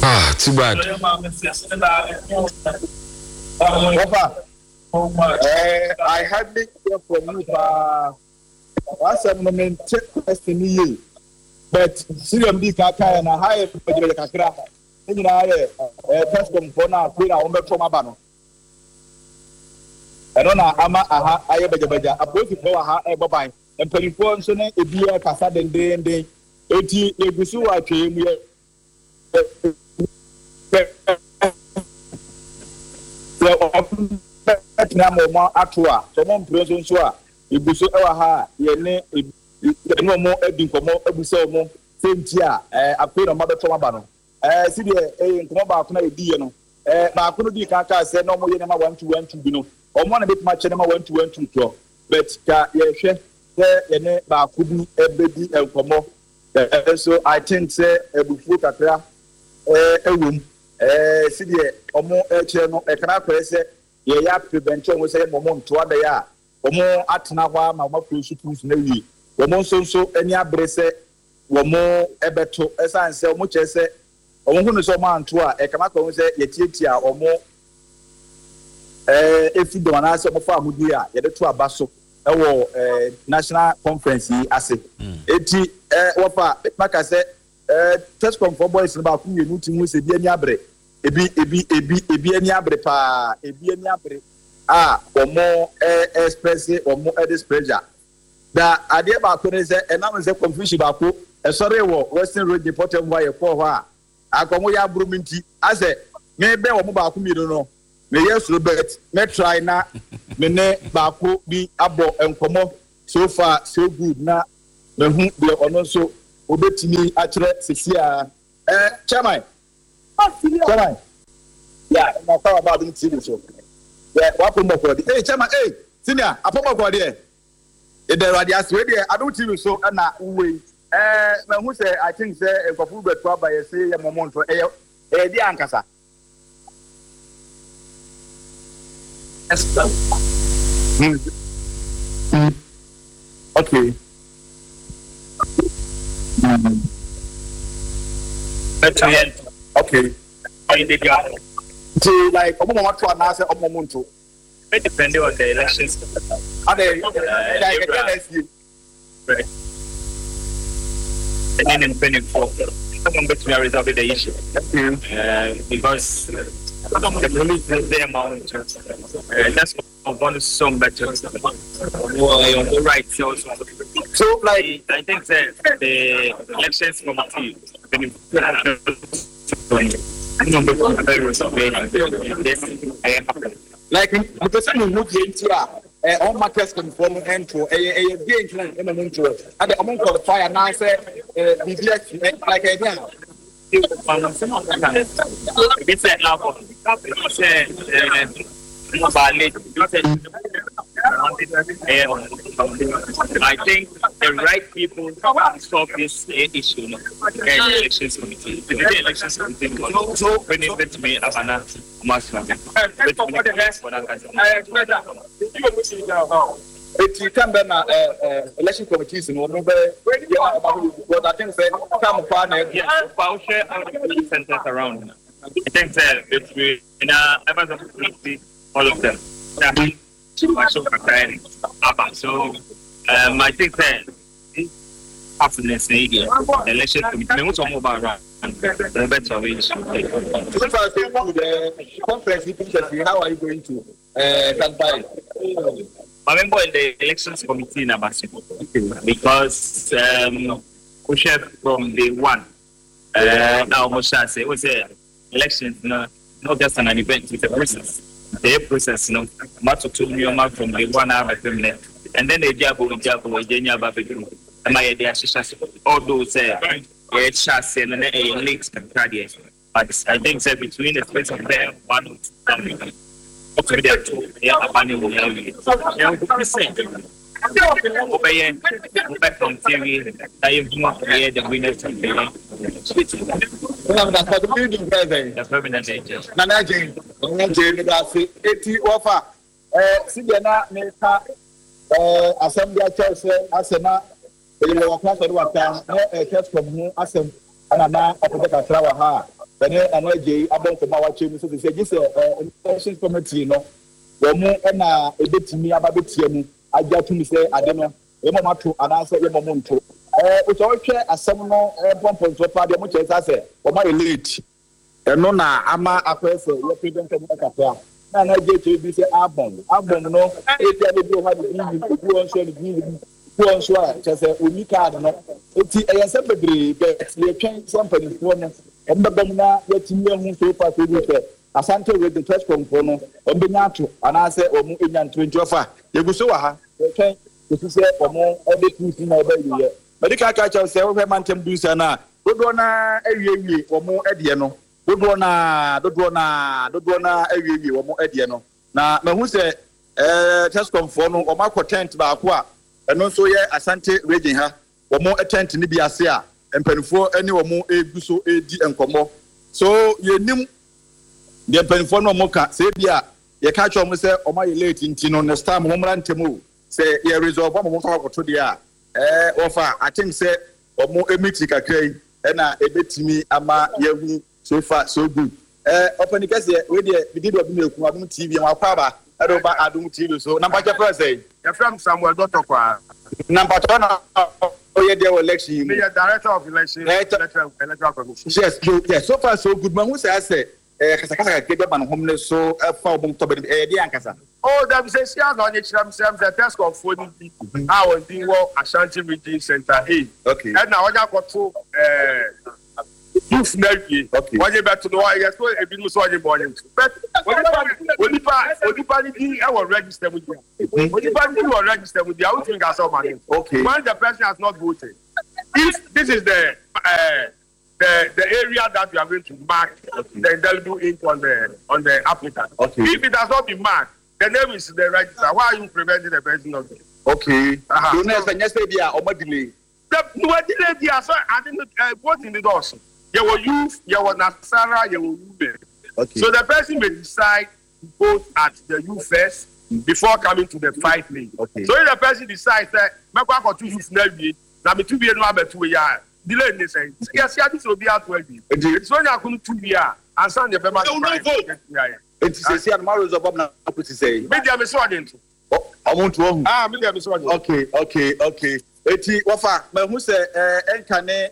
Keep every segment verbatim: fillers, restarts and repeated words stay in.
Ah, too bad. Uh, I hardly hear from you, but once I'm going to test in you. But see, I'm the Kaka and I hire the Kakra. And I test them for now, put our own from Abano. I don't know, I'm a I have a beja, a both for a bye, and telephone, so a beer, Casa, and day and day. Eighty, if you saw I came here. Na mo atua so mo mpreso nso a ebuso e wa ha ye ne no mo adi nkomo abuso mo senti a eh ape no mabeto maba no eh si de eh nkomo ba ko na edi ye no eh ba ko no di kan ka se no mo ye ne ma one two one two bi no omo na betima che ne ma one two one two to but ka ye hwe se ye ne ba ko bi ebedi nkomo eh so I think say ebufu kakra eh ewum eh si de omo e che no e kana kwa se ye ya prevention we say momo nto ada ya omo atena hwa ma ma fresh proof na wi omo nso nso ani abrese omo ebeto esan se omo che se omo hunu so ma nto a e kama kwa se ye tietia omo eh efi do na se omo fa amudi a ye de to abaso e wo eh national conference yi ase eti eh wo fa maka se eh test for boys ba ku ye nuti mu se bi ani abre ebi ebi ebi ebi ani abre pa ebi ani abre ah omo eh express omo edis pressure da ade ba ko ne se enam se confusion ba ko e sore wo western road depot em wa ye ko ho a akomo ya buru minti ase me be wo mo ba ko mi no me yes robert me try na me ne ba ko bi abo enkomo so far so good na me hu de ono so obetimi a kire sesia eh chairman. Come on. Yeah, I'm talking about the T V show. Yeah, what come for the hey, Chama, hey, senior, I put my body there. If there are the Australia, I don't T V show, and now we, eh, who say, I think, say, if a food but by a say, a moment for a the Ancasa. Okay. Okay. So, like, I'm going to answer a moment to depending on the elections. Are they like a right? And then in pending for someone bet me resolve the issue. Uh, because the police the amount uh, that's one some better. Well, right. So, so like, I think that the elections committee. Like the person who moved here, all markets conform entry, a being clan in a intro, and the amount of fire now say, like a gun. It's a love I think the right people solve this issue. The elections committee. The elections committee. So when it went to me, I'm not much. If you come back, uh, election committees, and remember, what I think say, come partner, yeah, I'll share the centers around. I think that between all of them. So, um, I think that happiness media election committee what's all about the better way to the conference. How are you going to uh, campaign? I remember in the elections committee in Abasi because um, we share from the one. Uh, now, Moshe say, "What's the elections? No, not just an event; it's a process. The process, you know, much of two million from the one hour feminine, and then the job will job will genya baby. Am I there? All those uh, chassis and a links and cardiac. But I think that between the space of them, one or two. Okay, there too. Yeah, I'm going to help you. Yeah, we say. Obey, obey from T V. I have not heard the winners of the the permanent agent. Nana Jane, Nana Jane, that's eighty offer. Eh, Sidena, Meka, eh, Assembly Church, Asena, the Local Water, eh, church from whom Assem, and a man of the Katrawa. bene anaje abon ko ma wa che mu so se gise election committee no wo mu na ebetimi aba betia mu agya tumi se ade no e mo mato ana se e mo mo nto eh o so hwe asem no e pompo so pa de mo che sa se o ma elite eno na ama akwese ye president mo kafia na na je che bi se abon abon no e dia de bi o ha de bi ku on so de bi ku on so a che se oni card no enti e yesa bebre be ye twen somebody for no e mbaba na ye timi hu so pa so bi se asante with the test control no o be nya ato ana se o mu enya twenty ofa ye gu so wa ha ye twen ye se o mu e be two na e ba ye medical culture se wo mantem du se na dodo na awiewie o mu e de no dodo na dodo na dodo na awiewie o mu e de no na mahu se eh test control no o ma content ba ko a eno so ye asante region ha o mu tent ni bi ase a empanifo ani o mu egu so edi enkomo so ye nim de empanifo no mo ka se bia ye ka cho mo se o ma ye late nti no next time mo mra ntemu se ye resolve mo mo fa ko to de a eh ofa I think say omo emiti kakrai e na ebetimi ama yehu so far so good eh open kase we dey we did obi meku adum T V ma kwa ba e ba adum T V so number je first say you from Samuel Doctor kwa number two na oye dey election me director of election electoral electoral commission yes yes so far so good man who say say eh kasa kasa ke dey ban home so e fa obum to be eh dey ankasa oh that say see as on chiram sem the test of phone bi ah on di wo Ashanti Region Center A okay and na oja ko to eh youth nerve okay why you better know I guess so e bi no so oje born but onipa onipa ni di e will register with you onipa ni will register with you I think as man okay when the person has not voted if this is the uh The, the area that we are going to mark okay. the indelible ink on the on the applicant. Okay. If it has not been marked, the name is the register. Why are you preventing the person of it? Okay. Uh-huh. You know, so, yes, maybe a or delay. The no delay there, so I didn't uh, what in the doors. You were youth, you were Nasara, you were women. Okay. So the person may decide to vote at the youth first before coming to the fight lane. Okay. So if the person decides that my got two youth now be now be two be no about two years. Delay in this saying yes yeah this will be out twelve it's when you couldn't two year and send the paper no no vote it is say tomorrow is about na put say media me so didn't I want to ah media me so okay okay okay eti wafa me hu say eh enkane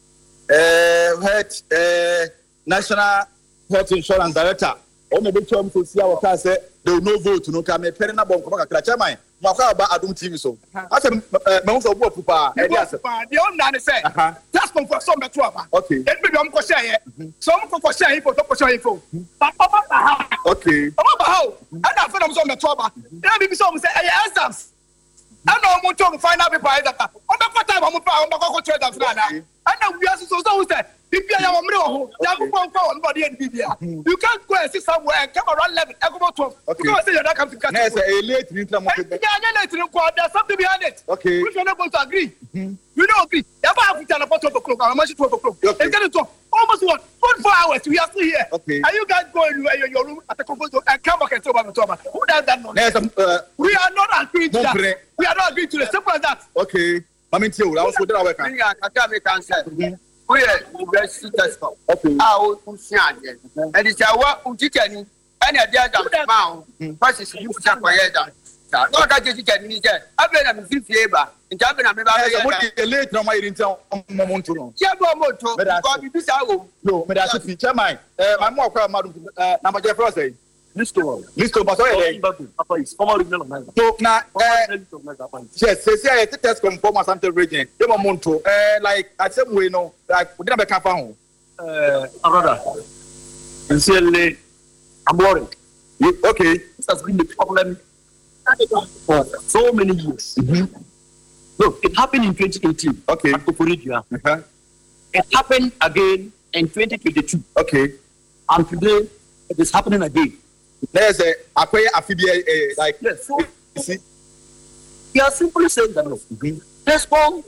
eh health eh national health insurance director o me be twam so sia waka say they no vote no ka me pere na bon ko kakra chairman ma kwa ba adum T V so asem me hu so bo pupa e dia se the on na say just come for some beto aba okay e be am ko share so am ko for share info to ko share info papa papa okay papa ba how and na for am so beto aba na be be so say e exams and no mo to final paper either ka o be ko time am pa o be ko trade and final and na we are so so say if you are amre ho ya go go on body and bibia you can't go and sit somewhere and come around eleven and go twelve because say you don't come to catch yes a late nitla mo yeah yeah late nko there's something behind it okay we are not going to agree mm-hmm. You don't agree you have to tell about twelve o'clock I'm actually twelve o'clock okay. It's getting to almost what forty-four hours we are still here okay are you guys going to your room at the comfort and come back and talk about talk who does that no yes, uh, we are not agreeing to that we are not agreeing to the simple as that okay mama ntie o I was go there work me I can make answer we are university test okay ah o see again and it's our teacher ni and the other man what is you for that no ka teacher ni say abena me fifie ba nti abena me ba be late no my inti mo nto no ye bo mo to ko bi bisa wo no me da se chairman eh my mo akwa madu na ma je for say listo listo ba so ye papa is former regional manager so na eh yes say say the test conform Asante region e mo monto eh like at some way no like we didn't be kafa ho eh brother sincerely I'm worried okay this has been the problem for so many years mm-hmm. Look, it happened in twenty eighteen okay at Koforidua uh-huh. It happened again in twenty twenty-two okay and today it is happening again. There's a acquire affiliate like yes, so see, we are simply saying that no, mm-hmm. This form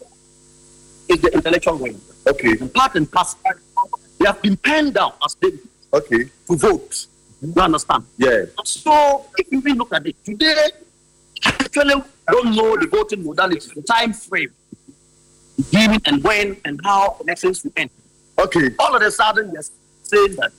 is the intellectual way. Okay. And part and parcel. They have been penned down as they okay to vote. Mm-hmm. You understand? Yeah. So if you really look at it today, actually don't know the voting modality, the time frame, beginning and when and how elections will end. Okay. All of a sudden, yes. saying that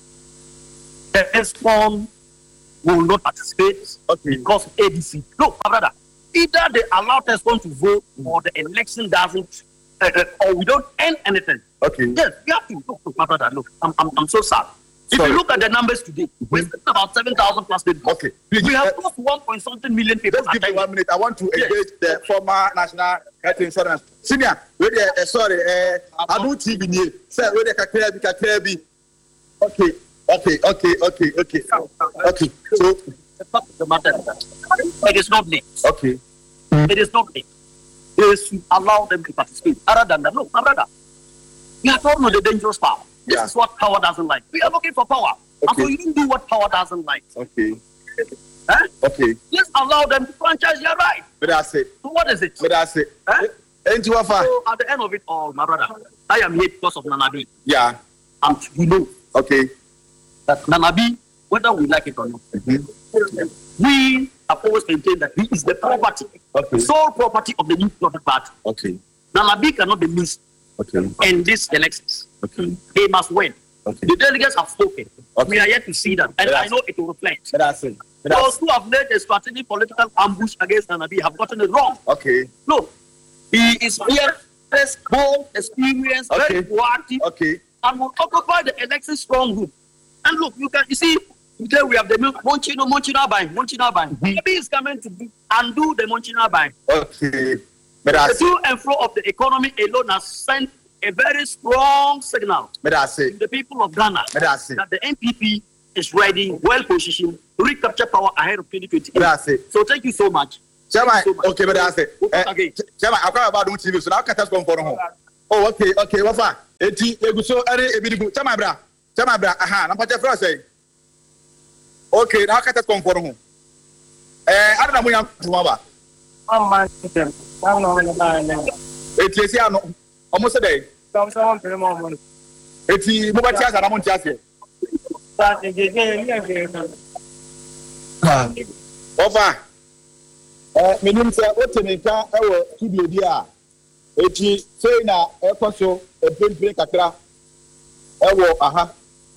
the ESCOM will not participate okay. because of A D C. No, my brother. Either they allow ESCOM to vote or the election doesn't, uh, uh, or we don't end anything. Okay. Yes, we have to. Look, look my brother, look, I'm, I'm, I'm so sad. If Sorry. you look at the numbers today, mm-hmm. we're speaking about seven thousand plus people. Okay. We have close to one point something million people. Let's give me one minute. I want to yes. engage the former National Health Insurance. Senior, wait there, uh, sorry, uh, I don't T V near. Sir, wait there, Kakrebi, Kakrebi. Okay, okay, okay, okay, okay. Okay, so. The matter. It is not late. Okay. It is not late. They should allow them to participate. Other than that, no, my brother. We are talking about the dangerous power. This yeah. is what power doesn't like. We are looking for power. Okay. And so you don't do what power doesn't like. Okay. Huh? Okay. Let's allow them to franchise your right. But that's it. So what is it? But that's it. Huh? Ain't you far? So at the end of it all, my brother, I am here because of Nanabi. Yeah. And you know. Okay. That Nanabi, whether we like it or not, mm-hmm. we have always maintained that he is the property, okay. sole property of the New Patriotic Party. Okay. Nanabi cannot be missed. Okay. In these elections. Okay. They must win. Okay. The delegates have spoken. Okay. We are yet to see them. And I know it will reflect. Those who have led a strategic political ambush against Nanabi have gotten it wrong. Okay. No. He is fearless, bold, experienced, okay. very proactive, okay. and will occupy the election strong group. And look, you can you see, today we have the Monchino, Monchino buying, Monchino buying. Mm-hmm. Maybe he's coming to do, undo the Monchino buying. Okay. But the to and fro of the economy alone has sent a very strong signal but to the people of Ghana but that the N P P is ready, well positioned to recapture power ahead of twenty twenty-eight. That's it. So thank you so much. Chairman, so much. Okay, but that's it. We'll uh, again. Chairman, I'm talking about the T V, so now can just come for home. Oh, okay, okay, what's that? Eti, eguso, eri, ebidibu. Chairman, bra, Chairman, bra. Aha, I'm just first saying. Okay, now can just come for home. Eh, I don't know when I'm tomorrow. Oh man, I'm not going to buy it. Eti, esi ano, almost a day. Some someone pay more money. Eti, mo ba tias ana mo tias ye. That again, again. Ah, over. Eh, menim se otemeka ewo studio di a. Eti, sei na ekoso epempire kakra. Ewo aha.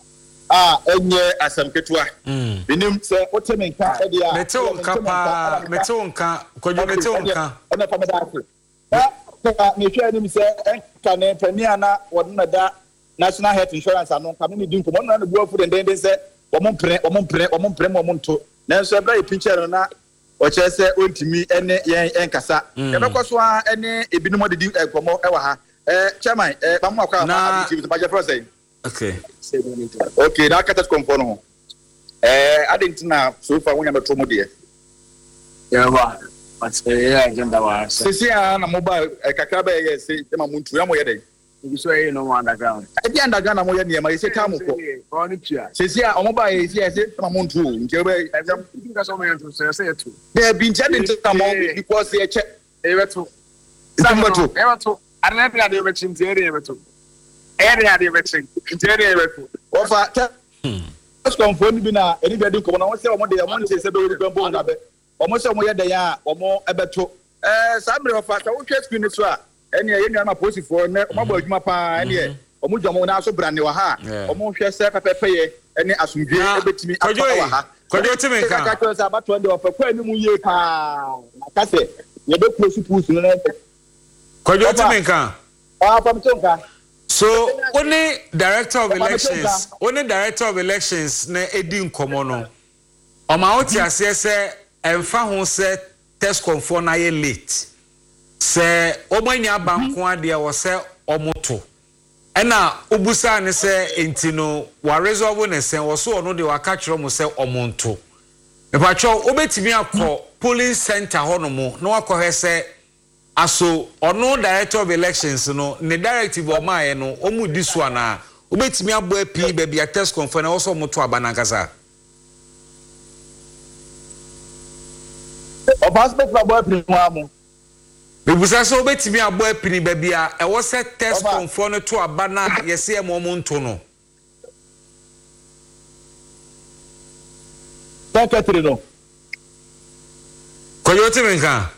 Ah, enye asam ketua. Menim se otemeka e dia. Meto nka pa, meto nka, kojo meto nka. Ona fa meda ase. Ba, me hwe anim se enka ne pani ana wodna da National Health Insurance ano ka me di nkomo na bu afu den den se wo mo mpre, wo mo mpre, wo mo mpre mo nto. Na so bra e picture na o che se ontimi ene yen enkasa. E be koso a ene ebinom de di nkomo e wa ha. Eh, chairman, eh ba mo akwa ma abi ti ba je say. Okay. Okay, that cat come for no. Eh, I didn't know so far when you metro mo there. Yeah, ba. But eh agenda wa. Sisi a na mobile kakra ba ye say e ma muntu ya mo ye dey. You so you no underground. E di underground na mo ye ne ma ye say time ko. Sisi a mobile ye say say ma muntu nje ba exam think so me to say say to. There been telling to come on because they check e beto. Some to. E beto. I don't know the machine there e beto. Area the machine. There e beto. Ofa. Let's come for ni bi na anybody come na won say omo dey omo say say be go bo na be. Omo say omo ye dey a omo ebeto. Eh, Sabre ofa ka wo hwe screen so a ene ye nua na police for na omo ba adwuma pa ene omo dwamo na so brane wa ha omo hwe se pepepe ye ene asumdwe ebetimi akwa wa ha kojo timi kan ka ka sa bato de ofa kwa ni mu ye pa ka se ye be close push no na kojo timi kan ah pa mtonka. So only director of elections only director of elections na edi nkomo no oma oti ase se emfa ho se test confirm na ye late se omanya banko ade wo se omoto ena obusa ne se entino wa resolve ne se wo so ono de wa ka kire mo se omonto me pa cho obetimi akọ polling center hono mo na wakọ se aso ono director of elections no ne directive o maaye no omu di so ana obetimi abo api ba bia test confirm na wo so moto abanankasa o passport na boy pri mo amu bebusa so obetimi abo api ba bia e wo se test confirm no to abana yese e mo monto no secretary no koyoti menka.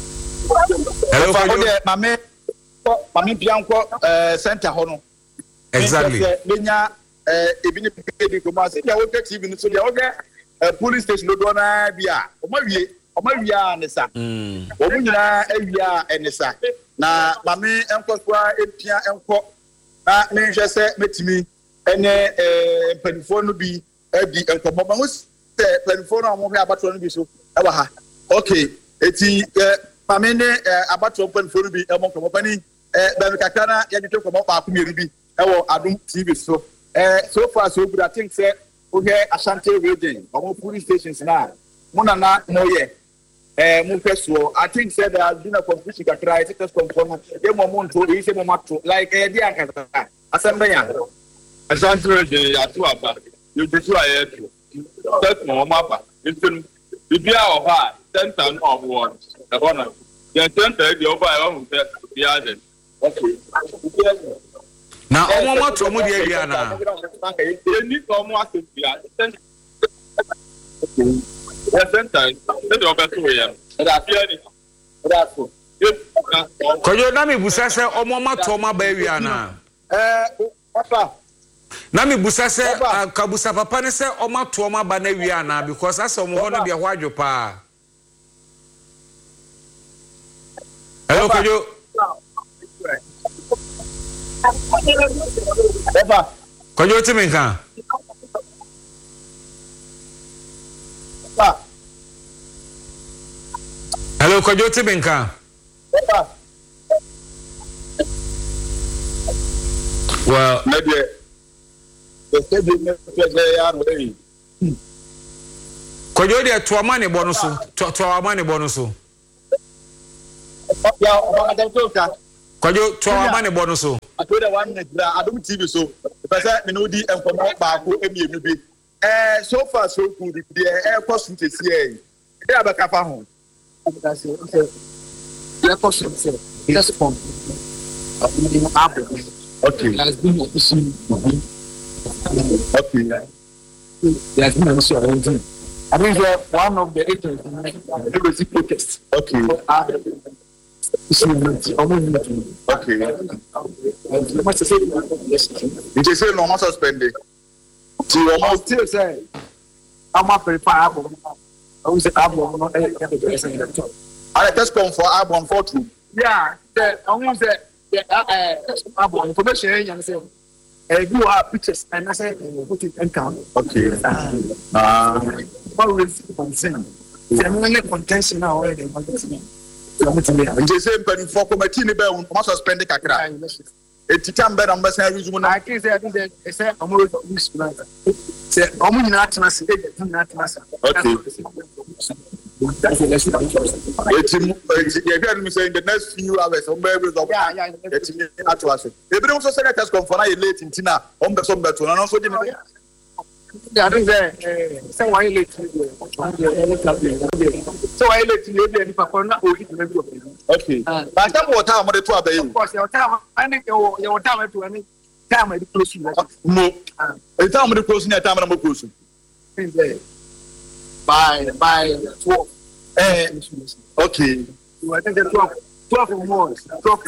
Hello, Mame, Mame Bianco, uh, center hono. Exactly. Benya eh ebi ni bi ko ma say dia wo T V ni so dia wo eh police station do na bia o ma wie o ma wie a ne sa mm o mu nyina awia ene sa na ma me enkoswa epia enko na me hwe se metimi ene eh panifo no bi abi enkomo ba ho se panifo no mo hwe abato no bi so e wa ha okay eti eh ma me ne abato panifo no bi e mo komo pani eh ba me kakra na ye dwetwe komo ba ko mi bi e wo Adum T V so eh so far so good. I think say we get Ashanti region or police stations now muna na moye eh mu peso. I think say there has been a competition that try to confirm e mo mo nto e se mo mato like eh di ankasa asembe ya Ashanti region ya to aba you do so aye to that mo mapa into bibia o ha center of ward the one the center the over I want to be added okay. Na omo moto mu de awia na eni ko mo asefia ya center the over to ya da fia ni da so kojo na me busa se omo mato ma ba awia na eh papa na me busa se kabusa papa ne se omo mato ma ba na awia na because asa omo ho no de ho adwo pa. Hello kojo Eva kojo timinka pa Hello kojo timinka Eva well maybe the stage me ya no eh kojo de to amane bo no so to to amane bo no so ya o ba da to ka kojo to amane bo no so I told her one minute that Adum T V so because me no di enkomo baako emienu bi eh so far so good the air cost to see eh e abaka fa ho that's it the cost to just pump okay has been option okay there's been also arranging I mean one of the agents the basic protest okay okay. It is no more suspended. So you must still say, I'm not prepared. I will say, I'm not going to I just come for Abon for two. Yeah, the almost the Abon information and say, you have pictures and I say, put it in count. Okay. Ah, what was concern? The only contention now already. Nje se mpani for committee ni be on suspend kakra etita mbe na mbasa resume na I think say I think they say omo use plan say omo nyina atena se e nyina atena se okay that's the lesson etim e be me say in the next few hours omo be resolve yeah yeah etim atu ase e be so say test confirm na late ntina omo be so beto na so di me I think that say why late so why late you be any papa na o hit me okay but time what time the two abey of course your time I think your time to any time I close no the time the close na time na mo close by by twelve eh okay I think the twelve twelve more twelve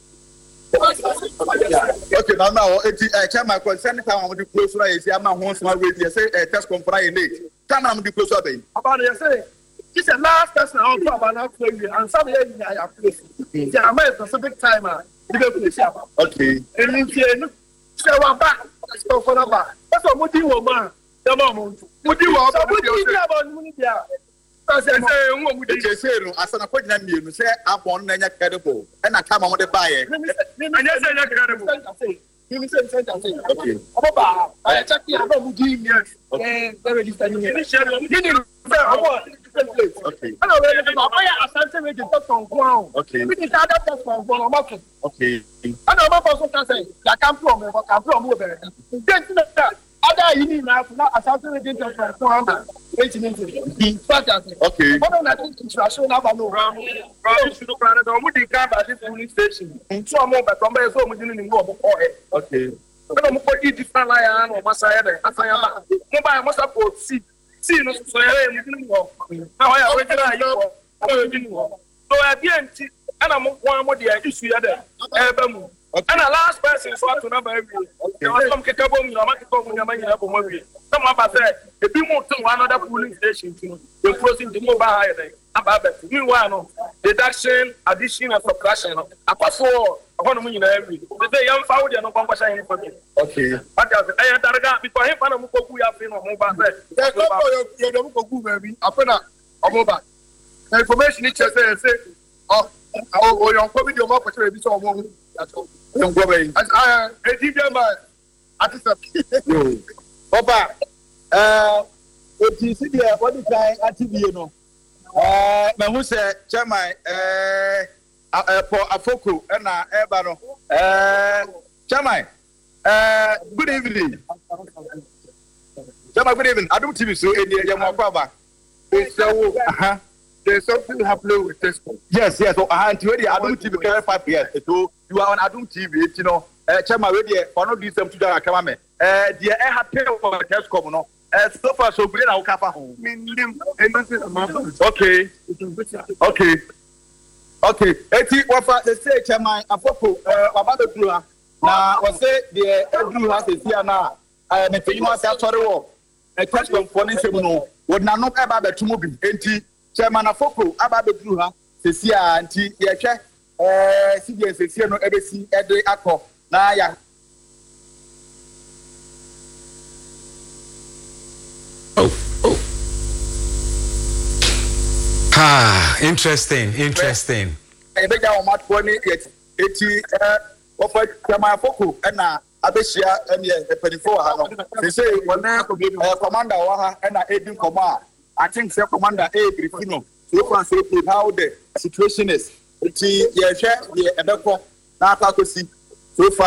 okay now now it I can my concern time I'm the close right you see am ho so radio say test confirm late time I'm the close abey about you say this is the last person I'll talk about now and some here I have place the am a specific timer you go place okay and you say one back so for number that's what mudi wo man the man mudi wo mudi about mudi dia I say nwo mudi je say no asana ko gina mienu say abon na nya credible and na time mo de buy e anya say nya credible you say say okay oba I check here about mudi mi eh very different you need say oba okay I know where the oya asante we dey talk on ground okay we dey start talk on ground market okay I know about person can say ya come from me come from we better then that other you need now now asante we dey talk on ground wait a minute fact okay what do I think instruction na ba no ram ram should no plan do mo dey come by this police station ntu am ba come by so mo dey ni mo ko eh okay no mo ko di different line no masaya dey asaya ba mo ba mo support see see no so eh mo ni mo na wa ya we try you o you ni mo so e bi enti ana mo wan mo dey issue ya dey e ba mu And the last person is what to number every. There was some capable, you know, some of us said, if you move to another polling station, you're closing the mobile higher. Meanwhile, deduction, addition, and subtraction. Apart from one million every. The day young found you no one was saying for me. Okay. But I had that because him and a Mukoku have been on mobile. There's no you don't go baby. Upon a mobile. The information it just says, oh, oh, you're probably your mouth for be so long. That's all. Don't go away. As I, a T V man, I just Yo. Papa, uh, what is it here? What is I T V, you know? Uh, my who said, Chairman, uh, uh, for Afoko, and uh, Ebano, uh, Chairman, uh, good evening. Chairman, good evening. I don't T V so in the Yamaka. so, uh-huh. There's something happening with this. Yes, yes. So, uh, until the Adum T V carry five years. So, you are on Adum T V, you know, uh, Chairman, ready for not this them to the camera. Uh, the air had paid for the test come, no. Uh, so far, so great. I'll cover home. Okay. Okay. Okay. Eti wafa the say Chairman Afoko uh about the blue. Now, was say the blue has a here now. Uh, the thing was actually war. A test from foreign seminal would not know about the two movie. Eti Chairman Afoko about the blue. This year, anti, yeah, uh, C D S is here no ever see every actor. Now, yeah. Oh, oh. Ah, interesting, interesting. I beg our match for me, eighty, uh, of Chairman Afoko, and uh, Abesia, and the twenty-four. They say, when I commander and I aid in command, I think Sir Commander A. Grifino, so far, so how the situation is. It's yeah, yeah, and therefore, now I can see so far.